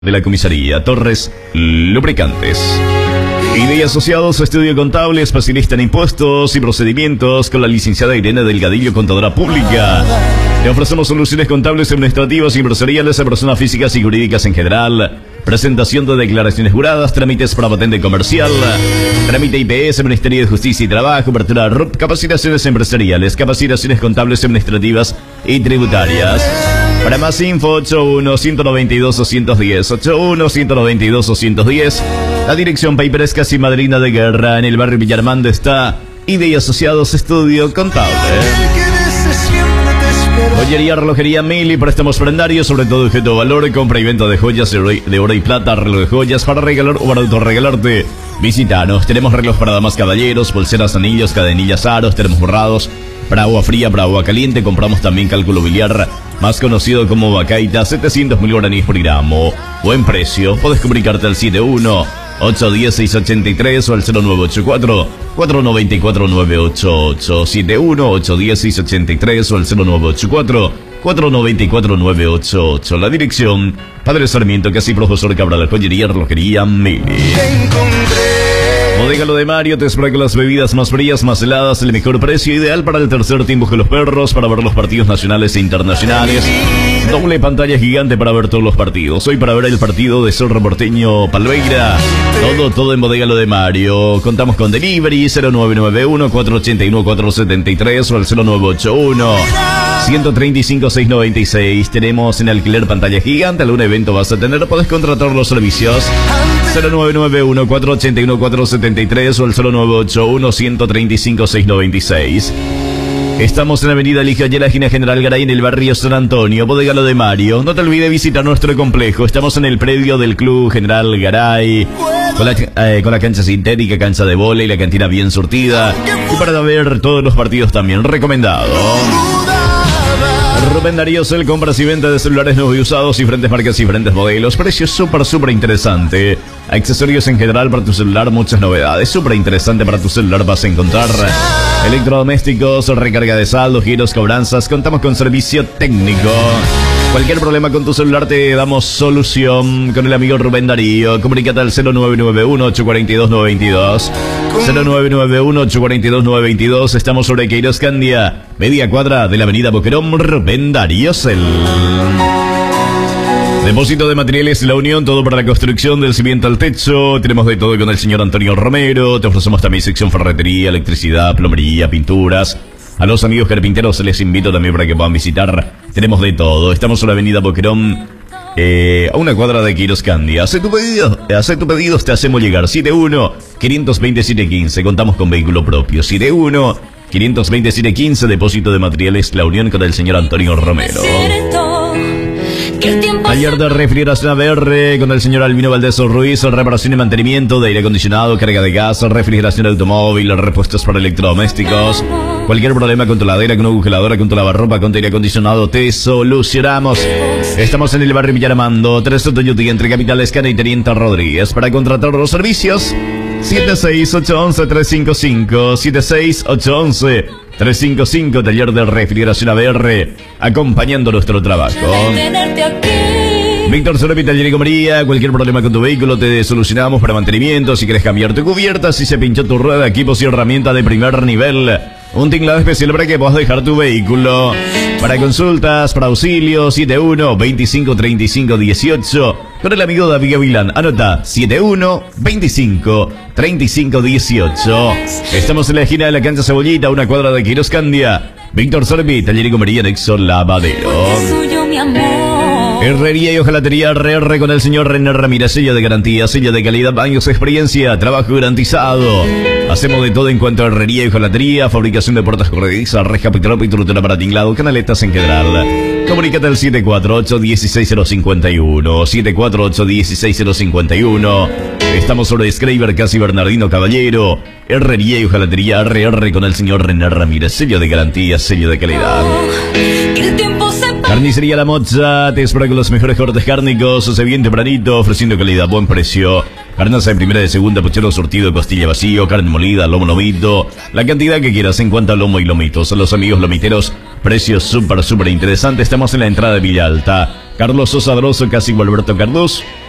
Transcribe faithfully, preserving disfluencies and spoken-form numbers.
de la comisaría Torres Lubricantes. Y de asociados, estudio contable, especialista en impuestos y procedimientos con la licenciada Irene Delgadillo, contadora pública. Le ofrecemos soluciones contables, administrativas y empresariales a personas físicas y jurídicas en general. Presentación de declaraciones juradas, trámites para patente comercial, trámite I P S, Ministerio de Justicia y Trabajo, apertura R U P, capacitaciones empresariales, capacitaciones contables, administrativas y tributarias. Para más info, ocho uno, uno nueve dos, dos uno cero, ocho uno, uno nueve dos, dos uno cero. La dirección Paiperes Casi Madrina de Guerra, en el barrio Villarmando está I D y Asociados Estudio Contable. Joyería, relojería, mil y préstamos prendarios, sobre todo objeto de valor, compra y venta de joyas de oro y plata, reloj de joyas para regalar o para autorregalarte. Visítanos, tenemos relojes para damas, caballeros, pulseras, anillos, cadenillas, aros, tenemos borrados para agua fría, para agua caliente. Compramos también cálculo biliar, más conocido como Bacaita, setecientos mil guaraníes por gramo. Buen precio. Puedes comunicarte al siete uno, ocho uno cero, seis ocho tres o al cero nueve ocho cuatro, cuatro nueve cuatro, nueve ocho ocho. siete uno, ocho uno cero, seis ocho tres o al cero nueve ocho cuatro, cuatro nueve cuatro, nueve ocho ocho. La dirección Padre Sarmiento, casi Profesor Cabral, joyería, relojería, mil. Bodega Lo de Mario te espera con las bebidas más frías, más heladas, el mejor precio, ideal para el tercer tiempo que los perros, para ver los partidos nacionales e internacionales. Doble pantalla gigante para ver todos los partidos. Hoy para ver el partido de Cerro Porteño Palmeira. Todo, todo en Bodega Lo de Mario. Contamos con delivery cero nueve nueve uno, cuatro ocho uno, cuatro siete tres o al cero nueve ocho uno, uno tres cinco, seis nueve seis. Tenemos en alquiler pantalla gigante. Algún evento vas a tener, podés contratar los servicios. cero nueve nueve uno, cuatro ocho uno, cuatro siete tres o el cero nueve ocho uno, uno tres cinco, seis nueve seis. Estamos en la avenida Ligia Yela, esquina General Garay, en el barrio San Antonio, Bodega Lo de Mario. No te olvides visitar nuestro complejo. Estamos en el predio del Club General Garay, con la, eh, con la cancha sintética, cancha de vóley, la cantina bien surtida. Y para ver todos los partidos también, recomendado. Rubén Darío, el compras y venta de celulares nuevos y usados, diferentes marcas y diferentes modelos. Precios súper, súper interesante. Accesorios en general para tu celular, muchas novedades. Súper interesante para tu celular vas a encontrar electrodomésticos, recarga de saldo, giros, cobranzas. Contamos con servicio técnico. Cualquier problema con tu celular te damos solución con el amigo Rubén Darío. Comunícate al cero nueve nueve uno, ocho cuatro dos, nueve dos dos. cero nueve nueve uno, ocho cuatro dos, nueve dos dos. Estamos sobre Queiroz Candia, media cuadra de la avenida Boquerón. Rubén Darío Cel. Depósito de materiales La Unión, todo para la construcción del cimiento al techo. Tenemos de todo con el señor Antonio Romero. Te ofrecemos también sección ferretería, electricidad, plomería, pinturas. A los amigos carpinteros les invito también para que puedan visitar. Tenemos de todo. Estamos en la avenida Boquerón, eh, a una cuadra de Queiroz Candia. Hace tu pedido, hace tu pedido, te hacemos llegar. siete uno, cinco dos cero, siete uno cinco. Contamos con vehículo propio. siete uno, cinco dos cero, siete uno cinco. Depósito de materiales La Unión con el señor Antonio Romero. Taller de refrigeración A B R con el señor Albino Valdés Ruiz, reparación y mantenimiento de aire acondicionado, carga de gas, refrigeración de automóvil, repuestos para electrodomésticos. Cualquier problema con tu ladera, con tu congeladora, con tu lavarropa, con tu aire acondicionado, te solucionamos. Estamos en el barrio Villarmando, tres Sotoyuti, entre Capital Escana y Teniente Rodríguez. Para contratar los servicios, siete seis ocho uno, tres cinco cinco, siete seis ocho uno, tres cinco cinco. Taller de refrigeración A B R, acompañando nuestro trabajo. Víctor Soropi, Taller y Comería. Cualquier problema con tu vehículo te solucionamos para mantenimiento. Si quieres cambiar tu cubierta, si se pinchó tu rueda, equipos y herramientas de primer nivel. Un tinglado especial para que puedas dejar tu vehículo. Para consultas, para auxilio, siete uno, veinticinco, treinta y cinco, dieciocho. Con el amigo David Gavilán. Anota, siete uno, veinticinco, treinta y cinco, dieciocho. Estamos en la esquina de la cancha Cebollita, una cuadra de Queiroz Candia. Víctor Sorbi, Taller y Comería, Nexo Lavadero. Herrería y hojalatería R R con el señor René Ramírez. Sello de garantía, sello de calidad, años de experiencia, trabajo garantizado. Hacemos de todo en cuanto a herrería y hojalatería, fabricación de puertas corredizas, reja, pitropa y trutura para tinglado, canaletas en general. Comunícate al siete cuatro ocho, uno seis cero cinco uno, siete cuatro ocho, uno seis cero cinco uno. Estamos sobre Schreiber, casi Bernardino Caballero. Herrería y hojalatería R R con el señor René Ramírez. Sello de garantía, sello de calidad. Carnicería La Mocha te espera con los mejores cortes cárnicos. Se bien tempranito, ofreciendo calidad, buen precio. Carnaza de primera y de segunda, puchero surtido, costilla vacío, carne molida, lomo lomito. La cantidad que quieras en cuanto a lomo y lomitos. A los amigos lomiteros, precios súper, súper interesantes. Estamos en la entrada de Villa Alta. Carlos Sosa Droso, casi Gualberto Cardós.